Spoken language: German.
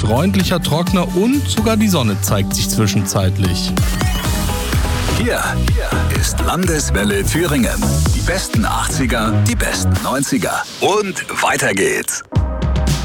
freundlicher Trockner und sogar die Sonne zeigt sich zwischenzeitlich. Hier ist Landeswelle Thüringen. Die besten 80er, die besten 90er. Und weiter geht's.